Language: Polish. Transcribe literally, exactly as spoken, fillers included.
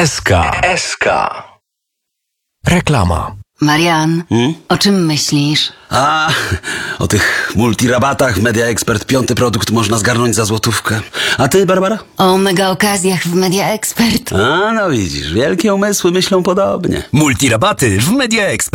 S K. S K. Reklama. Marian, Hmm? o czym myślisz? A, o tych multirabatach w Media Expert piąty produkt można zgarnąć za złotówkę. A ty, Barbara? O mega okazjach w Media Expert. A, no widzisz, wielkie umysły myślą podobnie. Multirabaty w Media Expert.